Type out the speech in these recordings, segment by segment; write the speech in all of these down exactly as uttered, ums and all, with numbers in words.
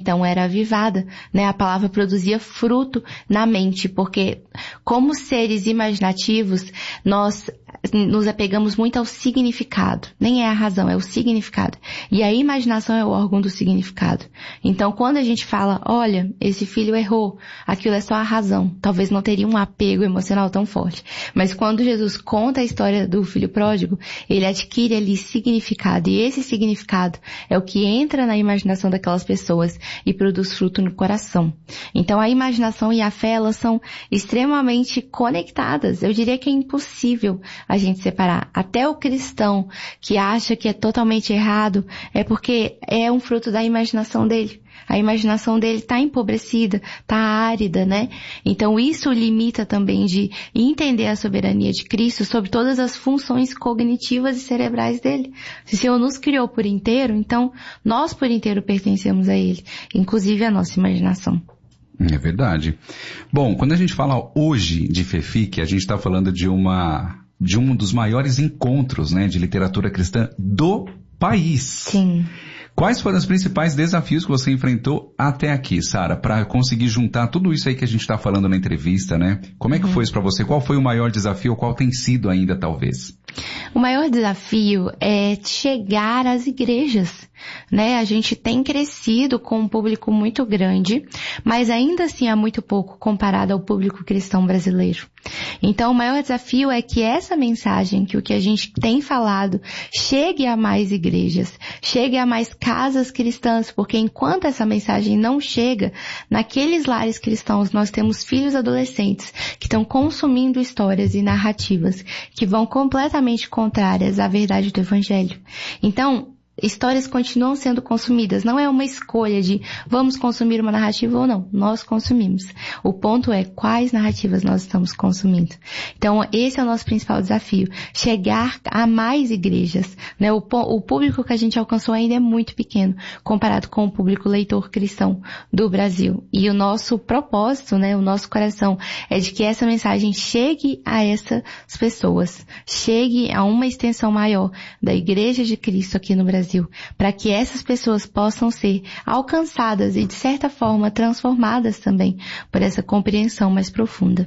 então era avivada, né? A palavra produzia fruto na mente, porque como seres imaginativos, nós nos apegamos muito ao significado. Nem é a razão, é o significado. E a imaginação é o órgão do significado. Então, quando a gente fala, olha, esse filho errou, aquilo é só a razão. Talvez não teria um apego emocional tão forte. Mas quando Jesus conta a história do filho pródigo, ele adquire ali significado. E esse significado é o que entra na imaginação daquelas pessoas e produz fruto no coração. Então, a imaginação e a fé, elas são extremamente conectadas. Eu diria que é impossível a gente separar. Até o cristão que acha que é totalmente errado é porque é um fruto da imaginação dele. A imaginação dele está empobrecida, está árida, né? Então isso limita também de entender a soberania de Cristo sobre todas as funções cognitivas e cerebrais dele. Se o Senhor nos criou por inteiro, então nós por inteiro pertencemos a Ele, inclusive a nossa imaginação. É verdade. Bom, quando a gente fala hoje de FEFIC, a gente está falando de uma... de um dos maiores encontros, né, de literatura cristã do país. Sim. Quais foram os principais desafios que você enfrentou até aqui, Sara, para conseguir juntar tudo isso aí que a gente está falando na entrevista, né? Como é que uhum. foi isso para você? Qual foi o maior desafio? Qual tem sido ainda, talvez? O maior desafio é chegar às igrejas, né? A gente tem crescido com um público muito grande, mas ainda assim é muito pouco comparado ao público cristão brasileiro. Então, o maior desafio é que essa mensagem, que o que a gente tem falado, chegue a mais igrejas, chegue a mais casas cristãs, porque enquanto essa mensagem não chega, naqueles lares cristãos nós temos filhos adolescentes que estão consumindo histórias e narrativas que vão completamente contrárias à verdade do Evangelho. Então, histórias continuam sendo consumidas. Não é uma escolha de vamos consumir uma narrativa ou não. Nós consumimos. O ponto é quais narrativas nós estamos consumindo. Então, esse é o nosso principal desafio. Chegar a mais igrejas, né? O, o público que a gente alcançou ainda é muito pequeno, comparado com o público leitor cristão do Brasil. E o nosso propósito, né? O nosso coração é de que essa mensagem chegue a essas pessoas. Chegue a uma extensão maior da Igreja de Cristo aqui no Brasil, para que essas pessoas possam ser alcançadas e, de certa forma, transformadas também por essa compreensão mais profunda.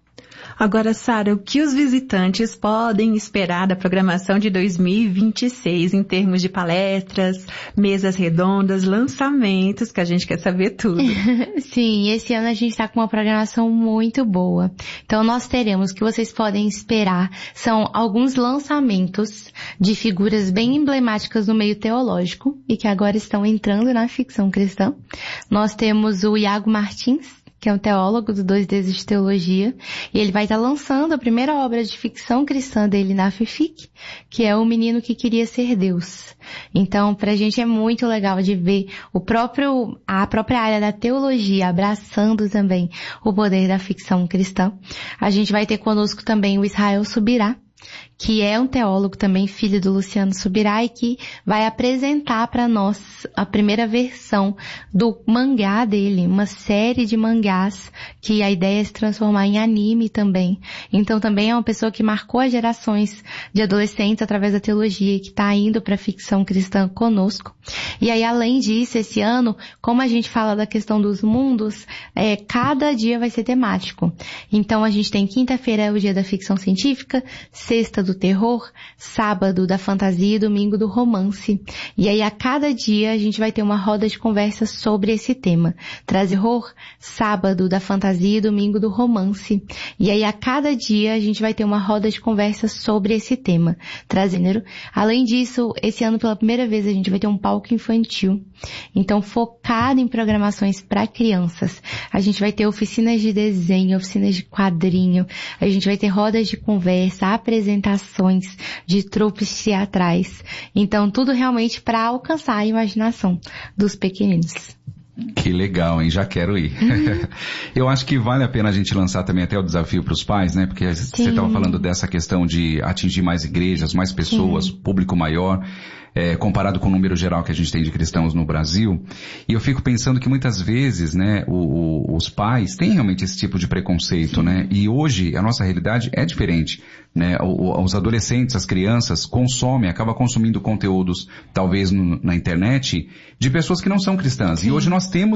Agora, Sara, o que os visitantes podem esperar da programação de dois mil e vinte e seis em termos de palestras, mesas redondas, lançamentos, que a gente quer saber tudo. Sim, esse ano a gente está com uma programação muito boa. Então, nós teremos, o que vocês podem esperar, são alguns lançamentos de figuras bem emblemáticas no meio teológico e que agora estão entrando na ficção cristã. Nós temos o Iago Martins, que é um teólogo do Dois Dedos de Teologia, e ele vai estar lançando a primeira obra de ficção cristã dele na FEFIC, que é O Menino que Queria Ser Deus. Então, pra gente é muito legal de ver o próprio, a própria área da teologia abraçando também o poder da ficção cristã. A gente vai ter conosco também o Israel Subirá, que é um teólogo também, filho do Luciano Subirá, e que vai apresentar para nós a primeira versão do mangá dele, uma série de mangás que a ideia é se transformar em anime também. Então também é uma pessoa que marcou as gerações de adolescentes através da teologia e que está indo para a ficção cristã conosco. E aí, além disso, esse ano, como a gente fala da questão dos mundos, é, cada dia vai ser temático. Então a gente tem quinta-feira é o dia da ficção científica, sexta do terror, sábado da fantasia e domingo do romance. E aí a cada dia a gente vai ter uma roda de conversa sobre esse tema. Traz terror, sábado da fantasia e domingo do romance. E aí a cada dia a gente vai ter uma roda de conversa sobre esse tema. Traz gênero. Além disso, esse ano pela primeira vez a gente vai ter um palco infantil. Então focado em programações para crianças. A gente vai ter oficinas de desenho, oficinas de quadrinho. A gente vai ter rodas de conversa, apresentações de trupes teatrais. Então, tudo realmente para alcançar a imaginação dos pequeninos. Que legal, hein? Já quero ir. Uhum. Eu acho que vale a pena a gente lançar também até o desafio para os pais, né? Porque Sim. você estava falando dessa questão de atingir mais igrejas, mais pessoas, Sim. público maior. É, comparado com o número geral que a gente tem de cristãos no Brasil. E eu fico pensando que muitas vezes, né, o, o, os pais têm realmente esse tipo de preconceito, Sim. né? E hoje a nossa realidade é diferente, né? O, os adolescentes, as crianças consomem, acabam consumindo conteúdos, talvez no, na internet, de pessoas que não são cristãs. Sim. E hoje nós temos